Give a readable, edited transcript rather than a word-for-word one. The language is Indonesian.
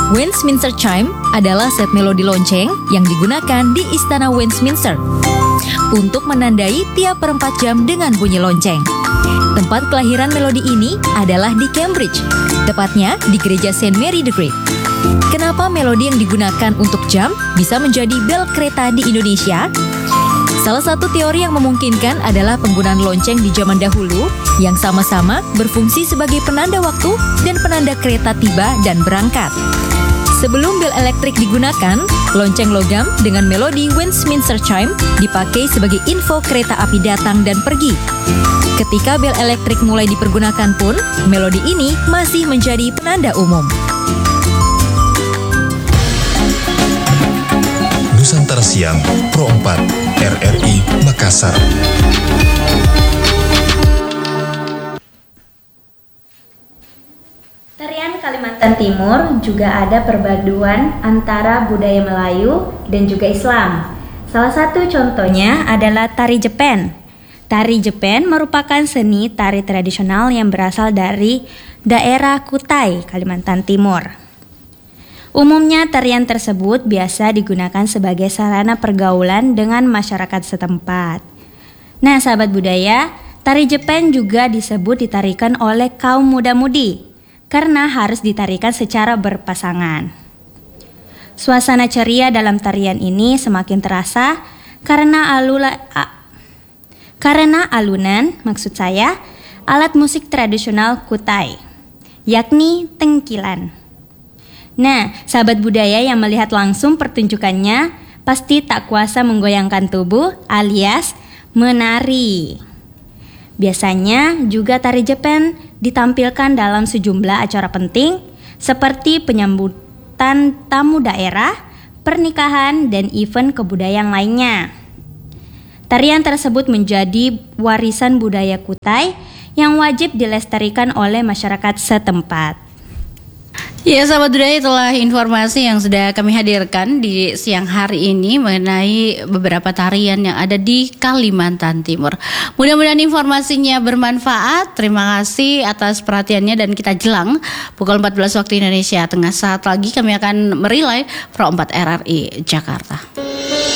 Westminster Chime adalah set melodi lonceng yang digunakan di Istana Westminster untuk menandai tiap per 4 jam dengan bunyi lonceng. Tempat kelahiran melodi ini adalah di Cambridge, tepatnya di Gereja St. Mary the Great. Kenapa melodi yang digunakan untuk jam bisa menjadi bel kereta di Indonesia? Salah satu teori yang memungkinkan adalah penggunaan lonceng di zaman dahulu yang sama-sama berfungsi sebagai penanda waktu dan penanda kereta tiba dan berangkat. Sebelum bel elektrik digunakan, lonceng logam dengan melodi Westminster Chime dipakai sebagai info kereta api datang dan pergi. Ketika bel elektrik mulai dipergunakan pun, melodi ini masih menjadi penanda umum. Nusantara Siang, Pro 4, RRI Makassar. Tarian Kalimantan Timur juga ada perpaduan antara budaya Melayu dan juga Islam. Salah satu contohnya adalah tari Jepen. Tari Jepen merupakan seni tari tradisional yang berasal dari daerah Kutai, Kalimantan Timur. Umumnya tarian tersebut biasa digunakan sebagai sarana pergaulan dengan masyarakat setempat. Nah, sahabat budaya, tari Jepen juga disebut ditarikan oleh kaum muda-mudi karena harus ditarikan secara berpasangan. Suasana ceria dalam tarian ini semakin terasa karena alunan, alat musik tradisional Kutai, yakni tengkilan. Nah, sahabat budaya yang melihat langsung pertunjukannya pasti tak kuasa menggoyangkan tubuh alias menari. Biasanya juga tari Jepen ditampilkan dalam sejumlah acara penting seperti penyambutan tamu daerah, pernikahan, dan event kebudayaan lainnya. Tarian tersebut menjadi warisan budaya Kutai yang wajib dilestarikan oleh masyarakat setempat. Ya, sahabat budaya, itulah informasi yang sudah kami hadirkan di siang hari ini mengenai beberapa tarian yang ada di Kalimantan Timur. Mudah-mudahan informasinya bermanfaat. Terima kasih atas perhatiannya dan kita jelang pukul 14 waktu Indonesia Tengah. Saat lagi kami akan merilai Pro 4 RRI Jakarta.